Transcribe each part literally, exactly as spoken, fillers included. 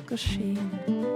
geschehen.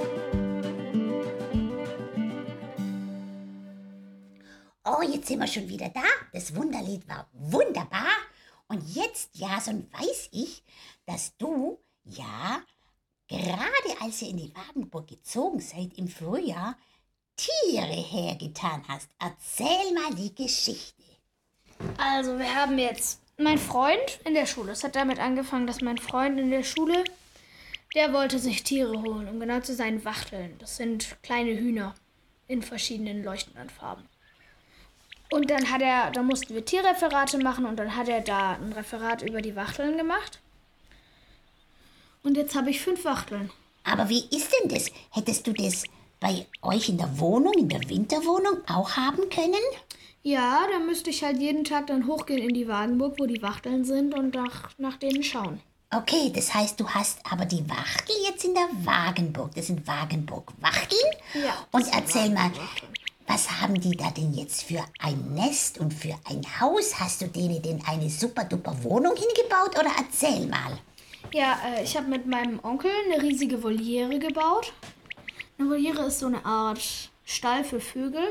Oh, jetzt sind wir schon wieder da. Das Wunderlied war wunderbar. Und jetzt, Jason, weiß ich, dass du, ja, gerade als ihr in die Wagenburg gezogen seid im Frühjahr, Tiere hergetan hast. Erzähl mal die Geschichte. Also, wir haben jetzt meinen Freund in der Schule. Es hat damit angefangen, dass mein Freund in der Schule, der wollte sich Tiere holen, um genau zu sein, Wachteln. Das sind kleine Hühner in verschiedenen leuchtenden Farben. Und dann hat er, da mussten wir Tierreferate machen und dann hat er da ein Referat über die Wachteln gemacht. Und jetzt habe ich fünf Wachteln. Aber wie ist denn das? Hättest du das bei euch in der Wohnung, in der Winterwohnung auch haben können? Ja, da müsste ich halt jeden Tag dann hochgehen in die Wagenburg, wo die Wachteln sind und nach, nach denen schauen. Okay, das heißt, du hast aber die Wachtel jetzt in der Wagenburg. Das sind Wagenburg-Wachteln? Ja. Und erzähl mal, was haben die da denn jetzt für ein Nest und für ein Haus? Hast du denen denn eine super-duper Wohnung hingebaut oder erzähl mal? Ja, äh, ich habe mit meinem Onkel eine riesige Voliere gebaut. Eine Voliere ist so eine Art Stall für Vögel.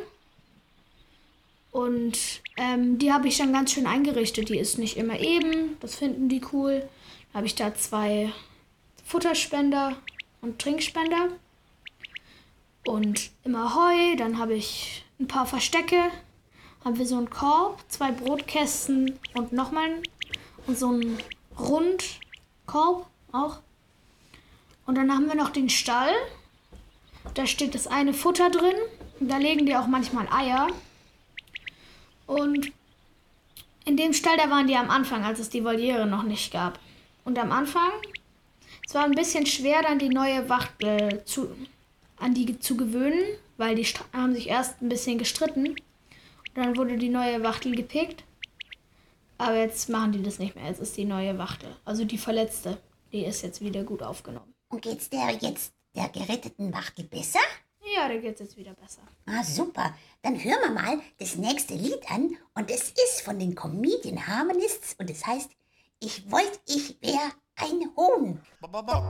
Und ähm, die habe ich dann ganz schön eingerichtet. Die ist nicht immer eben, das finden die cool. Da habe ich da zwei Futterspender und Trinkspender. Und immer Heu, dann habe ich ein paar Verstecke, haben wir so einen Korb, zwei Brotkästen und nochmal einen, und so einen Rundkorb auch. Und dann haben wir noch den Stall, da steht das eine Futter drin, und da legen die auch manchmal Eier. Und in dem Stall, da waren die am Anfang, als es die Voliere noch nicht gab. Und am Anfang, es war ein bisschen schwer, dann die neue Wachtel zu... an die zu gewöhnen, weil die st- haben sich erst ein bisschen gestritten. Und dann wurde die neue Wachtel gepickt. Aber jetzt machen die das nicht mehr. Jetzt ist die neue Wachtel. Also die verletzte. Die ist jetzt wieder gut aufgenommen. Und geht's der jetzt der geretteten Wachtel besser? Ja, da geht's jetzt wieder besser. Ah, super. Dann hören wir mal das nächste Lied an. Und es ist von den Comedian Harmonists. Und es heißt, ich wollt, ich wär ein Huhn.